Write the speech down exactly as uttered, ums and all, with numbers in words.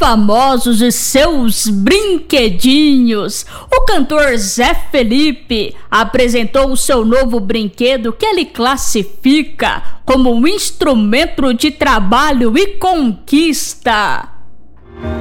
famosos e seus brinquedinhos. O cantor Zé Felipe apresentou o seu novo brinquedo que ele classifica como um instrumento de trabalho e conquista.